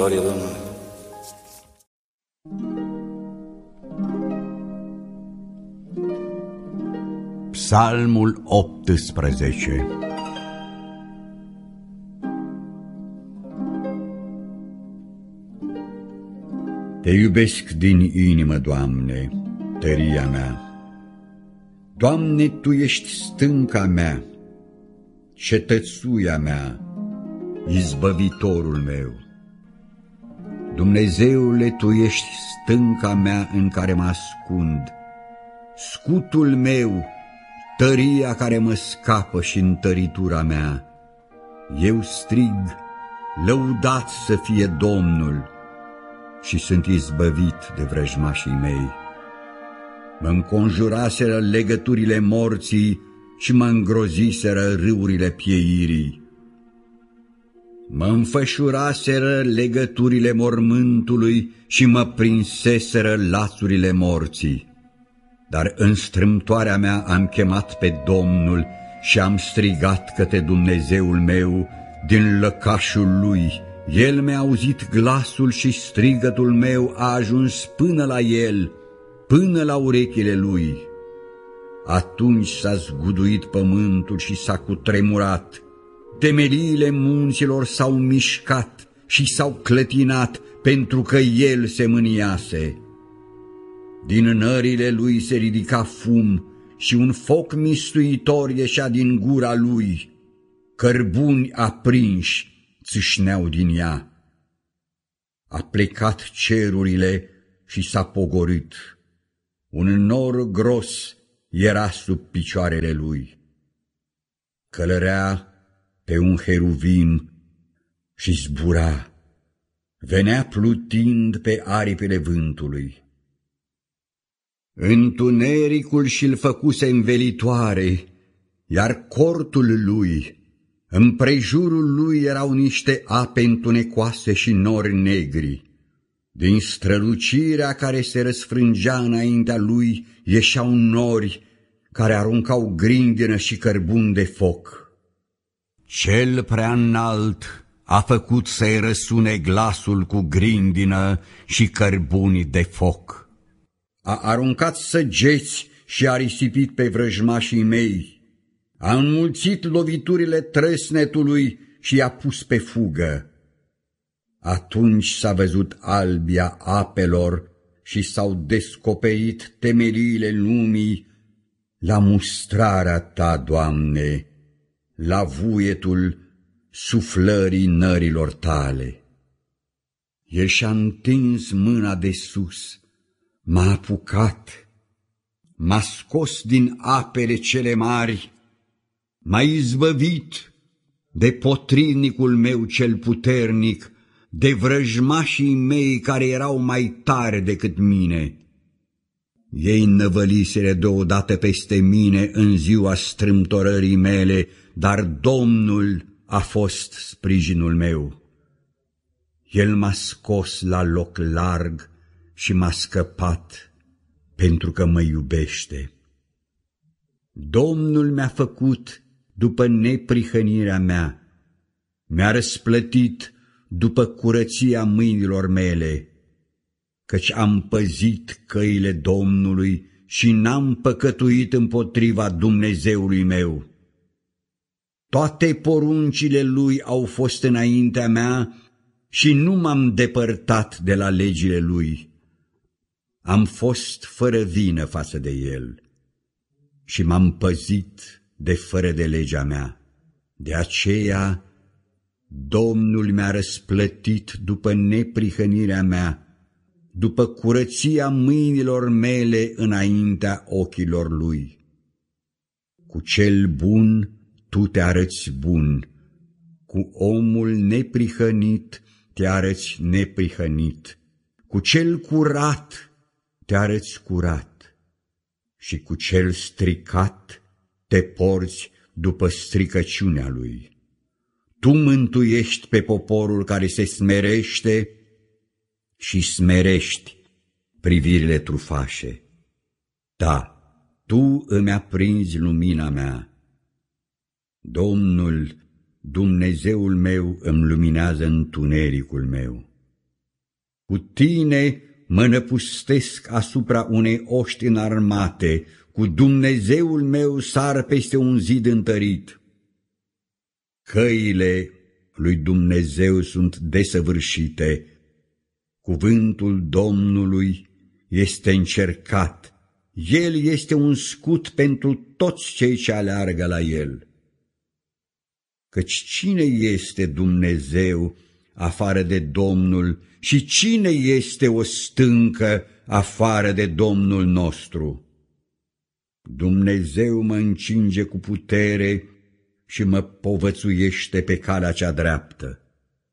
slăvitoare Domnului. Psalmul 18. Te iubesc din inimă, Doamne, tăria mea. Doamne, Tu ești stânca mea, cetățuia mea, izbăvitorul meu. Dumnezeule, Tu ești stânca mea în care mă ascund, scutul meu, tăria care mă scapă și întăritura mea. Eu strig, lăudat să fie Domnul, și sunt izbăvit de vrăjmașii mei. Mă înconjuraseră legăturile morții și mă îngroziseră râurile pieirii. Mă înfășuraseră legăturile mormântului și mă prinseseră lațurile morții. Dar în strâmtoarea mea am chemat pe Domnul și am strigat către Dumnezeul meu din lăcașul Lui. El mi-a auzit glasul și strigătul meu a ajuns până la El, până la urechile Lui. Atunci s-a zguduit pământul și s-a cutremurat, temeliile munților s-au mișcat și s-au clătinat, pentru că El se mâniase. Din nările Lui se ridica fum și un foc mistuitor ieșea din gura Lui. Cărbuni aprinși țâșneau din ea. A plecat cerurile și s-a pogorât. Un nor gros era sub picioarele Lui. Călărea pe un heruvim și zbura. Venea plutind pe aripile vântului. Întunericul și-l făcuse învelitoare, iar cortul Lui, împrejurul Lui erau niște ape întunecoase și nori negri. Din strălucirea care se răsfrângea înaintea Lui ieșeau nori care aruncau grindină și cărbuni de foc. Cel prea înalt a făcut să-i răsune glasul cu grindină și cărbuni de foc. A aruncat săgeți și a risipit pe vrăjmașii mei. A înmulțit loviturile trăsnetului și i-a pus pe fugă. Atunci s-a văzut albia apelor și s-au descoperit temeliile lumii la mustrarea Ta, Doamne, la vuietul suflării nărilor Tale. El și-a întins mâna de sus, m-a apucat, m-a scos din apele cele mari, m-a izbăvit de potrivnicul meu cel puternic, de vrăjmașii mei care erau mai tari decât mine. Ei năvăliseră deodată peste mine în ziua strâmtorării mele, dar Domnul a fost sprijinul meu. El m-a scos la loc larg și m-a scăpat, pentru că mă iubește. Domnul mi-a făcut după neprihănirea mea, mi-a răsplătit după curăția mâinilor mele, căci am păzit căile Domnului și n-am păcătuit împotriva Dumnezeului meu. Toate poruncile Lui au fost înaintea mea și nu m-am depărtat de la legile Lui. Am fost fără vină față de El și m-am păzit de fără de legea mea. De aceea Domnul mi-a răsplătit după neprihănirea mea, după curăția mâinilor mele înaintea ochilor Lui. Cu cel bun Tu te arăți bun, cu omul neprihănit te arăți neprihănit, cu cel curat te arăți curat și cu cel stricat te porți după stricăciunea lui. Tu mântuiești pe poporul care se smerește și smerești privirile trufașe. Da, Tu îmi aprinzi lumina mea. Domnul, Dumnezeul meu, îmi luminează întunericul meu. Cu tine mă năpustesc asupra unei oști înarmate, cu Dumnezeul meu sar peste un zid întărit. Căile lui Dumnezeu sunt desăvârșite, cuvântul Domnului este încercat, El este un scut pentru toți cei ce aleargă la El. Căci cine este Dumnezeu afară de Domnul și cine este o stâncă afară de Domnul nostru? Dumnezeu mă încinge cu putere și mă povățuiește pe calea cea dreaptă.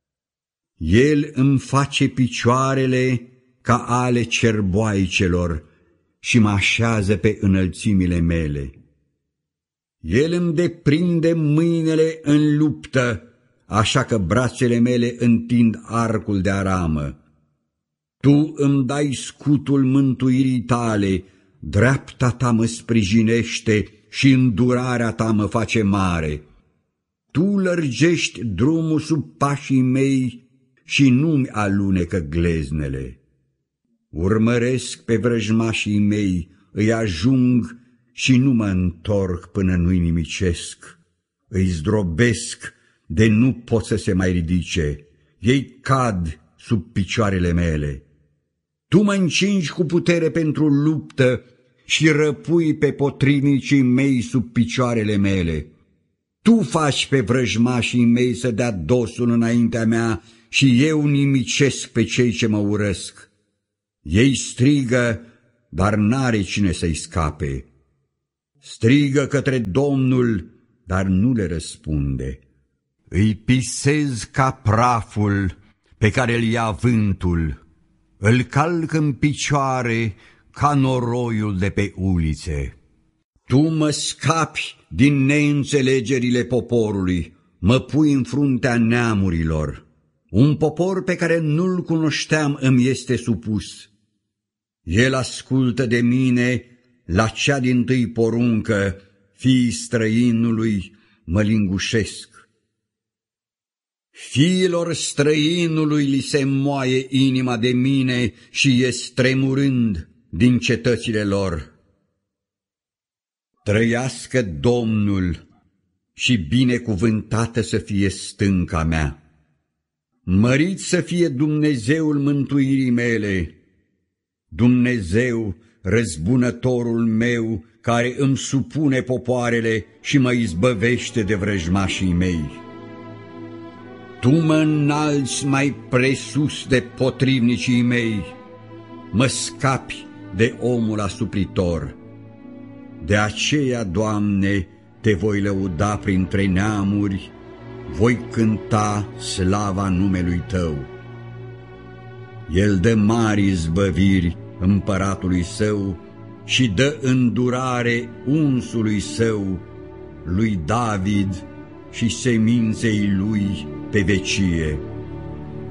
El îmi face picioarele ca ale cerboaicelor și mă așează pe înălțimile mele. El îmi deprinde mâinile în luptă, așa că brațele mele întind arcul de aramă. Tu îmi dai scutul mântuirii tale, dreapta ta mă sprijinește și îndurarea ta mă face mare. Tu lărgești drumul sub pașii mei și nu-mi alunecă gleznele. Urmăresc pe vrăjmașii mei, îi ajung și nu mă întorc până nu-i nimicesc. Îi zdrobesc de nu pot să se mai ridice, ei cad sub picioarele mele. Tu mă încingi cu putere pentru luptă și răpui pe potrivnicii mei sub picioarele mele. Tu faci pe vrăjmașii mei să dea dosul înaintea mea și eu nimicesc pe cei ce mă urăsc. Ei strigă, dar n-are cine să-i scape. Strigă către Domnul, dar nu le răspunde. Îi pisez ca praful pe care îl ia vântul, îl calc în picioare ca noroiul de pe ulițe. Tu mă scapi din neînțelegerile poporului, mă pui în fruntea neamurilor. Un popor pe care nu-l cunoșteam îmi este supus. El ascultă de mine la cea dintâi poruncă, fiii străinului mă lingușesc. Fiilor străinului li se moaie inima de mine și ies tremurând din cetățile lor. Trăiască Domnul și binecuvântată să fie stânca mea. Mărit să fie Dumnezeul mântuirii mele, Dumnezeu, răzbunătorul meu, care îmi supune popoarele și mă izbăvește de vrăjmașii mei. Tu mă înalți mai presus de potrivnicii mei, mă scapi de omul asupritor. De aceea, Doamne, te voi lăuda printre neamuri, voi cânta slava numelui Tău. El dă mari izbăviri împăratului său și dă îndurare unsului său, lui David și seminței lui pe vecie.